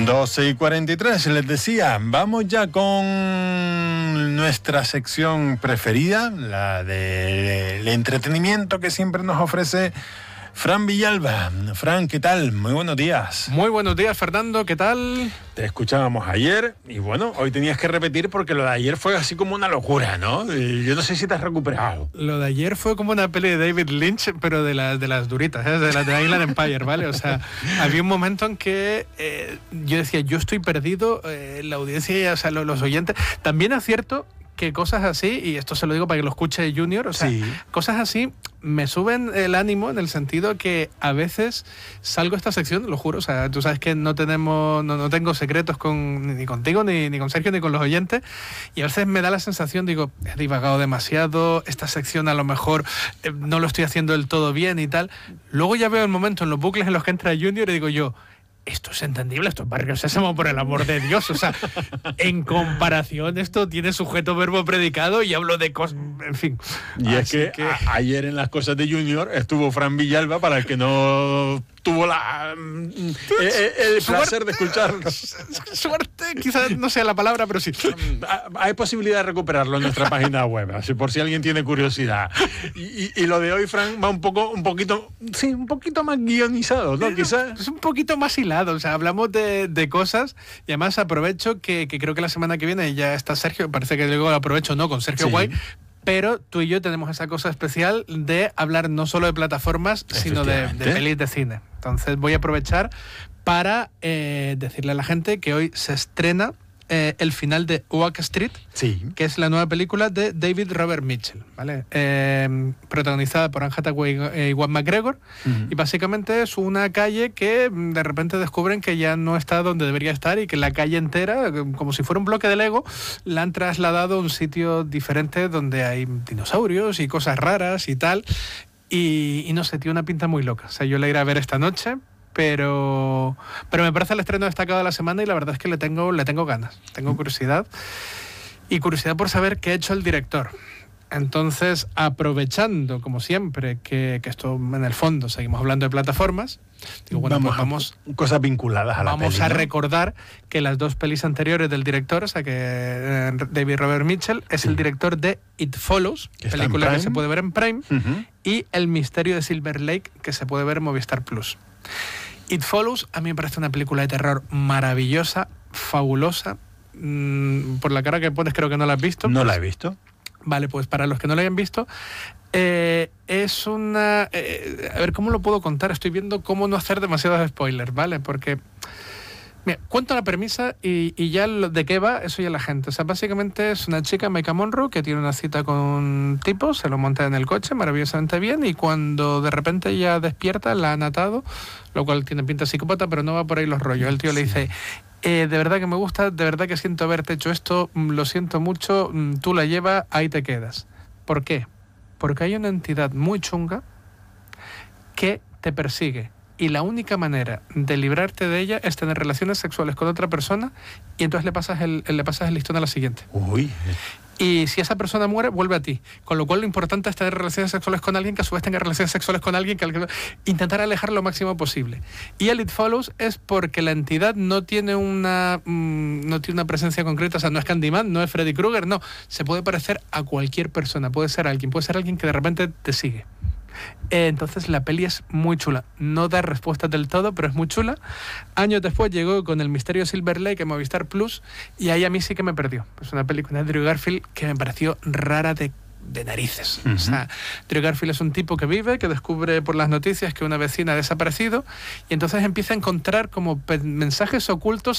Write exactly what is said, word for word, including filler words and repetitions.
doce y cuarenta y tres, les decía, vamos ya con nuestra sección preferida, la del entretenimiento que siempre nos ofrece Fran Villalba. Fran, ¿qué tal? Muy buenos días. Muy buenos días, Fernando, ¿qué tal? Te escuchábamos ayer y bueno, hoy tenías que repetir porque lo de ayer fue así como una locura, ¿no? Yo no sé si te has recuperado. Lo de ayer fue como una peli de David Lynch, pero de, la, de las duritas, ¿eh? de las de Inland Empire, ¿vale? O sea, había un momento en que eh, yo decía, yo estoy perdido, eh, la audiencia, o sea, los, los oyentes. También es cierto que cosas así, y esto se lo digo para que lo escuche Junior, o sea, sí. cosas así me suben el ánimo en el sentido que a veces salgo a esta sección, lo juro, o sea, tú sabes que no tenemos, no, no tengo secretos con, ni contigo, ni, ni con Sergio, ni con los oyentes, y a veces me da la sensación, digo, he divagado demasiado, esta sección a lo mejor eh, no lo estoy haciendo del todo bien y tal. Luego ya veo el momento en los bucles en los que entra Junior y digo yo, esto es entendible, esto es Barrio Sésamo, por el amor de Dios. O sea, en comparación, esto tiene sujeto, verbo, predicado y hablo de cosas, en fin. Y es que, que... A, ayer en las cosas de Junior estuvo Fran Villalba, para el que no tuvo la el, el placer de escuchar. Suerte, quizás no sea la palabra, pero sí. Hay posibilidad de recuperarlo en nuestra página web, así por si alguien tiene curiosidad. Y, y, y lo de hoy, Fran, va un poco, un poquito, sí, un poquito más guionizado, ¿no? Quizás. Es un poquito más hilado, o sea, hablamos de, de cosas y además aprovecho que, que creo que la semana que viene ya está Sergio, parece que luego lo aprovecho, ¿no? Con Sergio sí. Guay. Pero tú y yo tenemos esa cosa especial de hablar no solo de plataformas, sino de, de pelis de cine. Entonces voy a aprovechar para eh, decirle a la gente que hoy se estrena eh, el final de Oak Street, sí. que es la nueva película de David Robert Mitchell, ¿vale? Eh, protagonizada por Anne Hathaway y Ewan McGregor, uh-huh. y básicamente es una calle que de repente descubren que ya no está donde debería estar y que la calle entera, como si fuera un bloque de Lego, la han trasladado a un sitio diferente donde hay dinosaurios y cosas raras y tal, y, y no sé, tiene una pinta muy loca. O sea, yo la iré a ver esta noche, pero pero me parece el estreno destacado de la semana y la verdad es que le tengo, le tengo ganas, tengo curiosidad y curiosidad por saber qué ha hecho el director. Entonces, aprovechando, como siempre, que, que esto en el fondo seguimos hablando de plataformas, digo, bueno, vamos, pues vamos cosas vinculadas a la Vamos peli, a ¿no? recordar que las dos pelis anteriores del director, o sea que eh, David Robert Mitchell es sí. el director de It Follows, que película que se puede ver en Prime, uh-huh. y El misterio de Silver Lake, que se puede ver en Movistar Plus. It Follows a mí me parece una película de terror maravillosa, fabulosa. Mm, por la cara que pones creo que no la has visto. No pues, la he visto. Vale, pues para los que no la hayan visto, eh, es una... Eh, a ver, ¿cómo lo puedo contar? Estoy viendo cómo no hacer demasiados spoilers, ¿vale? Porque... Mira, cuento la premisa y, y ya lo, de qué va, eso ya la gente. O sea, básicamente es una chica, Maika Monroe, que tiene una cita con un tipo, se lo monta en el coche maravillosamente bien y cuando de repente ella despierta, la han atado, lo cual tiene pinta psicópata, pero no va por ahí los rollos. El tío sí. le dice, eh, de verdad que me gusta, de verdad que siento haberte hecho esto, lo siento mucho, tú la llevas, ahí te quedas. ¿Por qué? Porque hay una entidad muy chunga que te persigue. Y la única manera de librarte de ella es tener relaciones sexuales con otra persona y entonces le pasas el, le pasas el listón a la siguiente. Uy. Y si esa persona muere, vuelve a ti. Con lo cual lo importante es tener relaciones sexuales con alguien que a su vez tenga relaciones sexuales con alguien que intentar alejar lo máximo posible. Y el It Follows es porque la entidad no tiene una mmm, no tiene una presencia concreta, o sea, no es Candyman, no es Freddy Krueger, no. Se puede parecer a cualquier persona, puede ser alguien, puede ser alguien que de repente te sigue. Eh, entonces la peli es muy chula, no da respuestas del todo, pero es muy chula. Años después llegó con El misterio de Silver Lake en Movistar Plus y ahí a mí sí que me perdió. Es una película de Andrew Garfield que me pareció rara de, de narices. Uh-huh. O sea, Andrew Garfield es un tipo que vive, que descubre por las noticias que una vecina ha desaparecido y entonces empieza a encontrar como mensajes ocultos